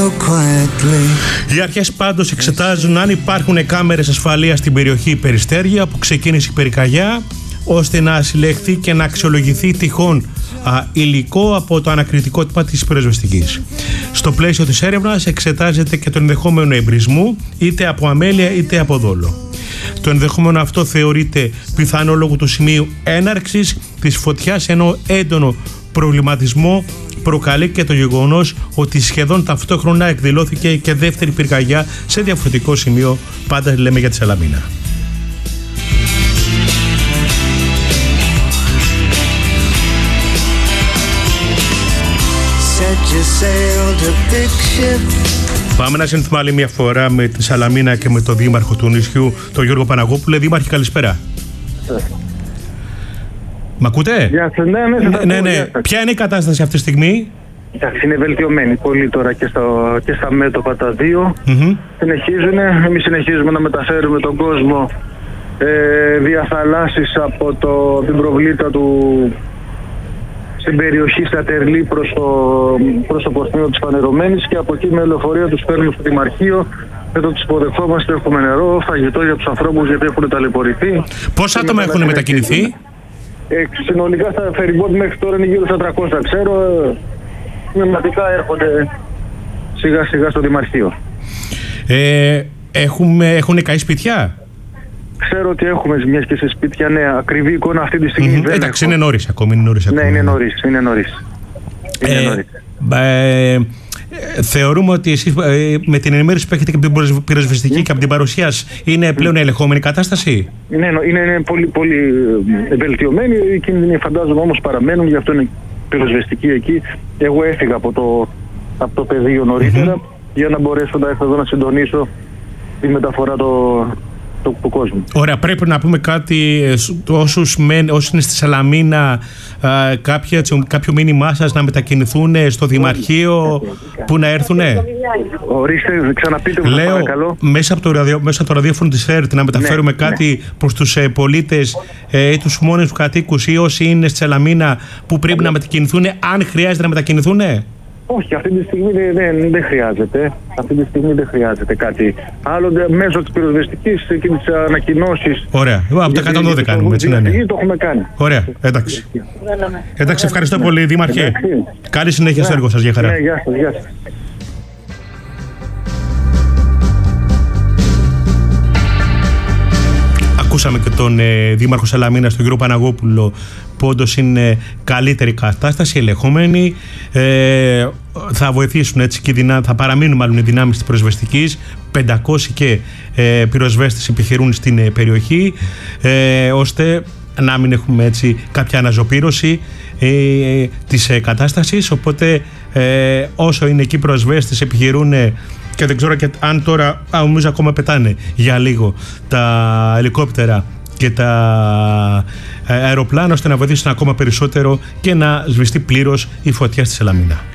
Οι αρχές πάντως εξετάζουν αν υπάρχουν κάμερες ασφαλείας στην περιοχή Περιστέρια που ξεκίνησε η πυρκαγιά, ώστε να συλλεχθεί και να αξιολογηθεί τυχόν υλικό από το ανακριτικό τμήμα της πυροσβεστικής. Στο πλαίσιο της έρευνας εξετάζεται και το ενδεχόμενο εμπρισμού είτε από αμέλεια είτε από δόλο. Το ενδεχόμενο αυτό θεωρείται πιθανό λόγω του σημείου έναρξης της φωτιάς, ενώ έντονο προβληματισμό προκαλεί και το γεγονός ότι σχεδόν ταυτόχρονα εκδηλώθηκε και δεύτερη πυρκαγιά σε διαφορετικό σημείο, πάντα λέμε για τη Σαλαμίνα. Πάμε να συνθούμε άλλη μια φορά με τη Σαλαμίνα και με τον δήμαρχο του νησιού, τον Γιώργο Παναγόπουλε. Δήμαρχε, καλησπέρα. Μ' ακούτε? Ναι. Ποια είναι η κατάσταση αυτή τη στιγμή? Εντάξει, είναι βελτιωμένη πολύ τώρα και στα μέτωπα τα δύο. Εμείς συνεχίζουμε να μεταφέρουμε τον κόσμο διαθαλάσσεις από την προβλήτα του στην περιοχή στα Τερλή προς το προστήμιο της Φανερωμένης, και από εκεί με λεωφορεία τους παίρνουμε στο Δημαρχείο. Εδώ τους υποδεχόμαστε, έχουμε νερό, φαγητό για τους ανθρώπους γιατί έχουν ταλαιπωρηθεί. Πόσα άτομα έχουν μετακινηθεί? Συνολικά στα φεριμπότ μέχρι τώρα είναι γύρω στα 300, ξέρω. Πνευματικά έρχονται σιγά σιγά στο Δημαρχείο. Έχουν καεί σπίτια? Ξέρω ότι έχουμε ζημιές και σε σπίτια, ναι. Ακριβή εικόνα αυτή τη στιγμή δεν εντάξει, είναι νωρίς ακόμη. Ναι, είναι νωρίς. Θεωρούμε ότι εσείς με την ενημέρωση που έχετε και από την πυροσβεστική και από την παρουσία σας είναι πλέον ελεγχόμενη κατάσταση? Ναι, είναι πολύ, πολύ βελτιωμένη. Οι κίνδυνοι φαντάζομαι όμως παραμένουν, γι' αυτό είναι πυροσβεστική εκεί. Εγώ έφυγα από το πεδίο νωρίτερα για να μπορέσω να έρθω εδώ να συντονίσω τη μεταφορά του κόσμου. Ωραία, πρέπει να πούμε κάτι όσοι είναι στη Σαλαμίνα, κάποιο μήνυμά σας να μετακινηθούν στο Δημαρχείο, που να έρθουνε? Ορίστε, ξαναπείτε μου, λέω, παρακαλώ. Μέσα από το ραδιόφωνο της ΕΡΤ να μεταφέρουμε κάτι προς τους πολίτες ή τους μόνους κατοίκους ή όσοι είναι στη Σαλαμίνα που πρέπει να μετακινηθούν, αν χρειάζεται να μετακινηθούν? Όχι, αυτή τη στιγμή δεν χρειάζεται. Αυτή τη στιγμή δεν χρειάζεται κάτι άλλο. Μέσω της πυροσβεστικής και της ανακοινώσεις. Ωραία. Από τα 112 κάνουμε, έτσι, ναι. Το έχουμε κάνει. Ωραία, εντάξει. Εντάξει, ευχαριστώ πολύ, Δήμαρχε. Καλή συνέχεια στο έργο σας, για χαρά. Ναι, γεια σας. Ακούσαμε και τον Δήμαρχο Σαλαμίνας, τον κύριο Παναγόπουλο, που όντως είναι καλύτερη κατάσταση, ελεγχόμενη. Θα βοηθήσουν έτσι και θα παραμείνουν μάλλον οι δυνάμεις της πυροσβεστικής. 500 και πυροσβέστες επιχειρούν στην περιοχή, ώστε να μην έχουμε έτσι κάποια αναζωπήρωση της κατάστασης. Οπότε όσο είναι εκεί πυροσβέστες επιχειρούν, και δεν ξέρω και αν τώρα νομίζω ακόμα πετάνε για λίγο τα ελικόπτερα και τα αεροπλάνα, ώστε να βοηθήσουν ακόμα περισσότερο και να σβηστεί πλήρως η φωτιά στη Σαλαμίνα.